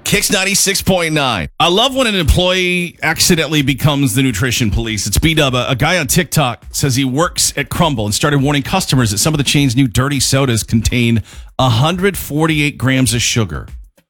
Kicks 96.9. I love when an employee accidentally becomes the nutrition police. It's B-Dub. A guy on TikTok says he works at Crumble and started warning customers that some of the chain's new dirty sodas contain 148 grams of sugar.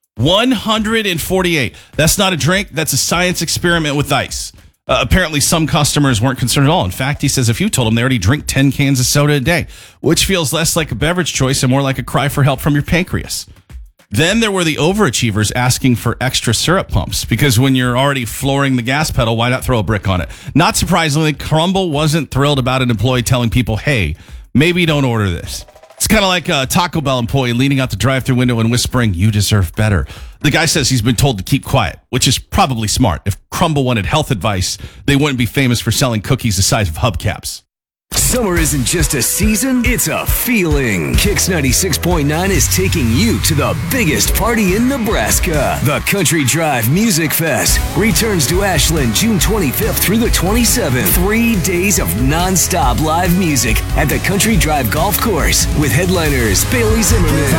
148. That's not a drink. That's a science experiment with ice. Apparently, some customers weren't concerned at all. In fact, he says if you told them they already drink 10 cans of soda a day, which feels less like a beverage choice and more like a cry for help from your pancreas. Then there were the overachievers asking for extra syrup pumps because when you're already flooring the gas pedal, why not throw a brick on it? Not surprisingly, Crumble wasn't thrilled about an employee telling people, hey, maybe don't order this. It's kind of like a Taco Bell employee leaning out the drive-thru window and whispering, you deserve better. The guy says he's been told to keep quiet, which is probably smart. If Crumble wanted health advice, they wouldn't be famous for selling cookies the size of hubcaps. Summer isn't just a season, it's a feeling. Kicks 96.9 is taking you to the biggest party in Nebraska. The Country Drive Music Fest returns to Ashland June 25th through the 27th. 3 days of non-stop live music at the Country Drive Golf Course with headliners Bailey Zimmerman,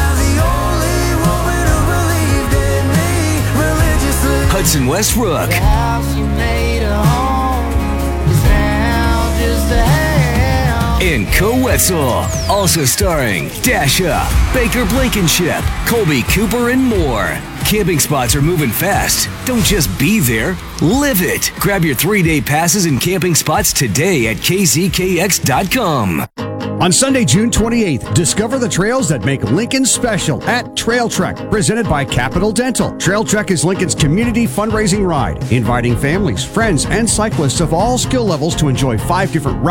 Hudson Westbrook, and Co Wetzel. Also starring Dasha, Baker Blankenship, Colby Cooper, and more. Camping spots are moving fast. Don't just be there, live it. Grab your 3-day passes and camping spots today at kzkx.com. On Sunday, June 28th, discover the trails that make Lincoln special at Trail Trek, presented by Capital Dental. Trail Trek is Lincoln's community fundraising ride, inviting families, friends, and cyclists of all skill levels to enjoy 5 different